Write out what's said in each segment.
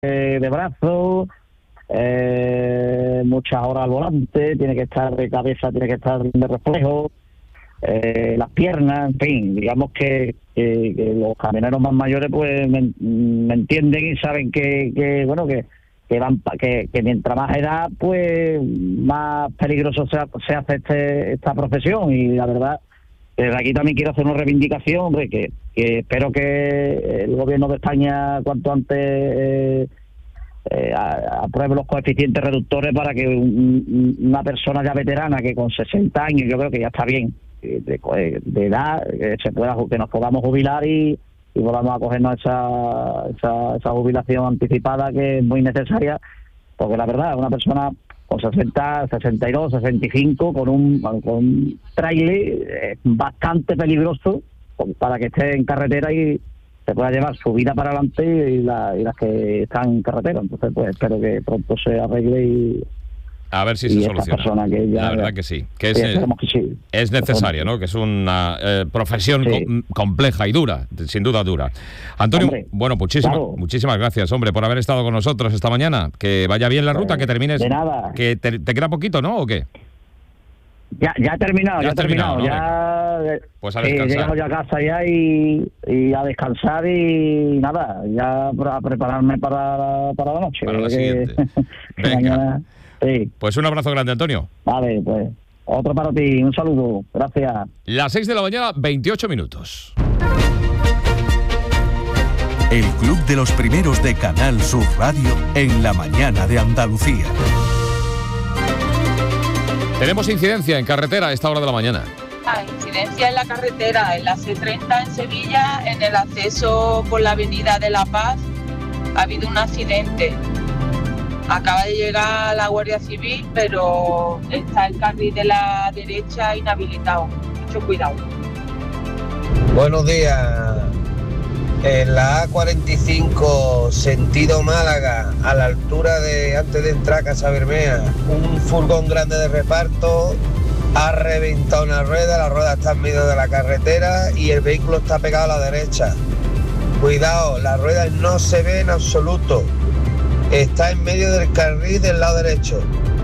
de brazo, muchas horas al volante, tiene que estar de cabeza, tiene que estar de reflejo, las piernas, en fin, digamos que los camioneros más mayores pues me entienden y saben que mientras más edad pues más peligroso se hace esta profesión. Y la verdad, desde aquí también quiero hacer una reivindicación, hombre, que espero que el gobierno de España cuanto antes apruebe los coeficientes reductores para que una persona ya veterana que con 60 años, yo creo que ya está bien de edad, que nos podamos jubilar y volvamos a cogernos esa jubilación anticipada, que es muy necesaria, porque la verdad, una persona con 60, 62, 65, con un trailer es bastante peligroso para que esté en carretera y se pueda llevar su vida para adelante y las que están en carretera. Entonces, pues espero que pronto se arregle y a ver si se soluciona. Que ya, la verdad que sí. Que sí. Es necesario, ¿no? Que es una profesión compleja y dura, sin duda dura. Antonio, hombre, bueno, muchísimas gracias, hombre, por haber estado con nosotros esta mañana. Que vaya bien la ruta, que termines. De nada. Que te queda poquito, ¿no? ¿O qué? Ya he terminado. ¿no? Ya, pues a descansar. Llegamos ya a casa ya y a descansar y nada, ya a prepararme para la noche. Para la siguiente. Venga. Mañana, sí. Pues un abrazo grande, Antonio. Vale, pues otro para ti, un saludo, gracias. Las 6 de la mañana, 28 minutos. El Club de los Primeros de Canal Sur Radio en la mañana de Andalucía. Tenemos incidencia en carretera a esta hora de la mañana. Incidencia en la carretera, en la C30 en Sevilla, en el acceso por la avenida de La Paz, ha habido un accidente. Acaba de llegar la Guardia Civil, pero está el carril de la derecha inhabilitado. Mucho cuidado. Buenos días. En la A45, sentido Málaga, a la altura de antes de entrar a Casa Bermea, un furgón grande de reparto ha reventado una rueda, la rueda está en medio de la carretera y el vehículo está pegado a la derecha. Cuidado, la rueda no se ve en absoluto, está en medio del carril del lado derecho.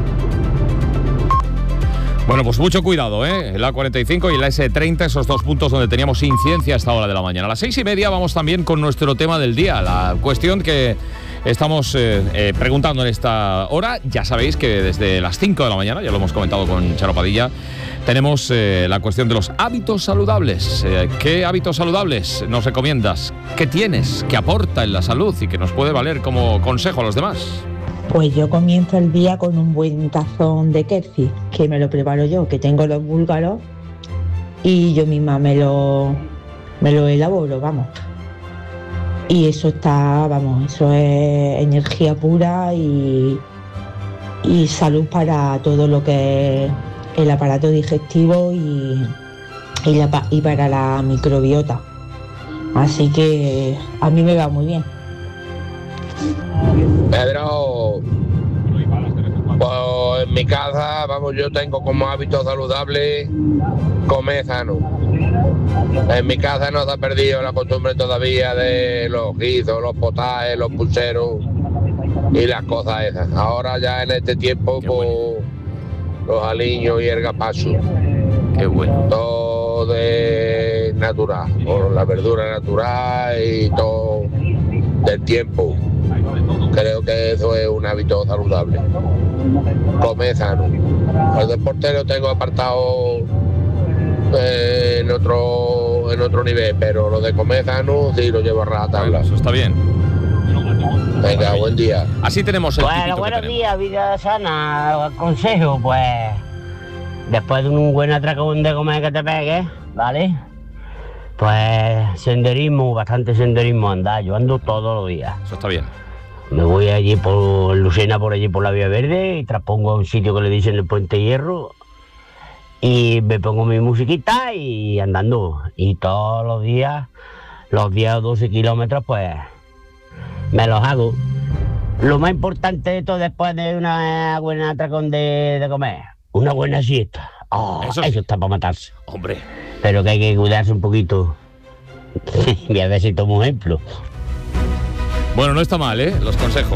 Bueno, pues mucho cuidado, ¿eh? La A45 y la S30, esos dos puntos donde teníamos incidencia a esta hora de la mañana. A las 6:30 vamos también con nuestro tema del día, la cuestión que estamos preguntando en esta hora. Ya sabéis que desde las 5 de la mañana, ya lo hemos comentado con Charo Padilla, tenemos la cuestión de los hábitos saludables. ¿Qué hábitos saludables nos recomiendas? ¿Qué tienes? ¿Qué aporta en la salud y que nos puede valer como consejo a los demás? Pues yo comienzo el día con un buen tazón de kefir, que me lo preparo yo, que tengo los búlgaros y yo misma me lo elaboro, vamos. Y eso eso es energía pura y salud para todo lo que es el aparato digestivo y para la microbiota. Así que a mí me va muy bien. Pedro, pues en mi casa, yo tengo como hábito saludable comer sano. En mi casa no se ha perdido la costumbre todavía de los guisos, los potajes, los pucheros y las cosas esas. Ahora ya en este tiempo, pues, los aliños y el gazpacho. Qué bueno. Todo de natural, con la verdura natural y todo del tiempo. Creo que eso es un hábito saludable. Comer sano. El deporte lo tengo apartado en otro nivel, pero lo de comer sano sí lo llevo a rajatabla. Eso está bien. Venga, buen día. Así tenemos el Bueno, buenos días, vida sana. Consejo, pues, después de un buen atracón de comer que te pegues, ¿vale? Pues senderismo, bastante senderismo andar. Yo ando todos los días. Eso está bien. Me voy allí por Lucena, por allí por la Vía Verde, y traspongo a un sitio que le dicen el Puente Hierro, y me pongo mi musiquita y andando. Y todos los 12 kilómetros, pues, me los hago. Lo más importante de todo, después de una buena atracón de comer, una buena siesta. Eso está para matarse. Hombre. Pero que hay que cuidarse un poquito. Y a ver si tomo ejemplo. Bueno, no está mal, los consejos.